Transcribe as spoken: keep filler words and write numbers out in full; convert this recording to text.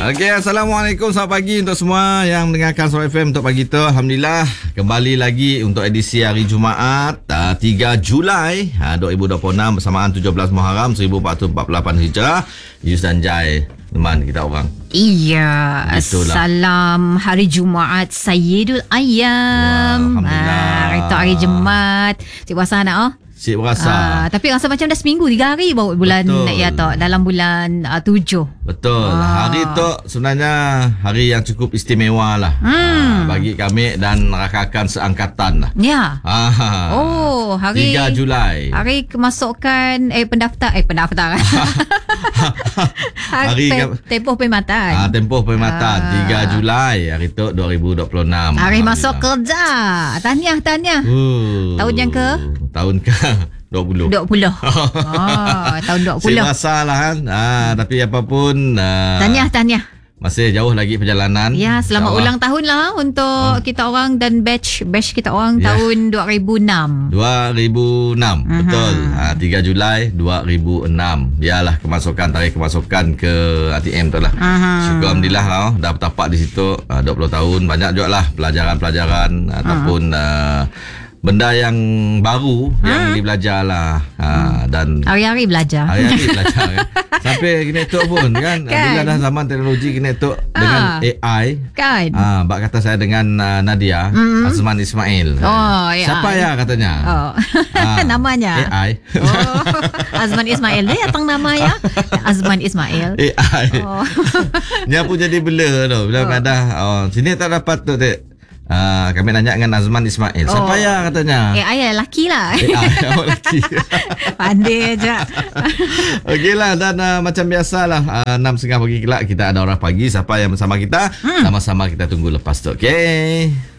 Okey, Assalamualaikum, selamat pagi untuk semua yang mendengarkan Suara F M untuk pagi tu. Alhamdulillah, kembali lagi untuk edisi hari Jumaat uh, tiga Julai uh, dua ribu dua puluh enam bersamaan tujuh belas Muharram seribu empat ratus empat puluh lapan Hijrah. Yus dan Jai, teman kita orang. Iya, Itulah. salam hari Jumaat Sayyidul Ayyam. Wah, Alhamdulillah. Ah, hari tu hari Jumaat. Cik puasa nak oh? Cik berasa. Ah, tapi rasa macam dah seminggu, tiga hari baru bulan Betul. ya tak dalam bulan uh, tujuh. Betul. Ah. Hari tu sebenarnya hari yang cukup istimewa lah. Hmm. Uh, bagi kami dan rakan-rakan seangkatan lah. Ya. Ah. Oh, hari tiga Julai. Hari kemasukan eh pendaftar eh pendaftaran. Hari Te- ke- tempoh perkhidmatan. Ah, tempoh perkhidmatan Ah. tiga Julai hari tu dua ribu dua puluh enam. Hari masuk kerja. Tahniah, tahniah. Uh, Tahun yang ke? Tahun ke dua puluh. dua puluh. Ah, tahun dua Saya puluh. rasa lah kan. Ah, tapi apapun. Ah, Tahniah, tahniah. Masih jauh lagi perjalanan. Ya, selamat InsyaAllah. ulang tahun lah untuk Oh. kita orang dan batch batch kita orang Ya. tahun dua ribu enam. dua ribu enam. Mhm. Betul. Ha, tiga Julai dua ribu enam. Biarlah kemasukan, tarikh kemasukan ke A T M tu lah. Aha. Syukur Alhamdulillah oh, dah bertapak di situ uh, dua puluh tahun. Banyak juga lah pelajaran-pelajaran ataupun uh, benda yang baru yang dibelajar lah. Ha, dan Hari-hari belajar. hari-hari belajar kan. Sampai kena tok pun kan. Kan? Bila dah zaman teknologi kena tok dengan A I. Kan? Ah, bak kata saya dengan uh, Nadia Mm-mm. Azman Ismail. Oh, A I. Siapa ya katanya? Oh. Ah, Namanya. A I. Oh. Azman Ismail dia datang nama ya. Azman Ismail. A I. Oh. Dia pun jadi bela tu. Bila Oh. dah oh, sini tak dapat tu dek. Ah, kami nanya dengan Azman Ismail. Siapa Oh. ya katanya? A I lelaki lah. A I. Oh, lelaki. Pandai aja. Okeylah, dan uh, macam biasalah uh, enam tiga pagi kelak kita ada orang pagi. Siapa yang bersama kita? Hmm. Sama-sama kita tunggu lepas tu. Okey.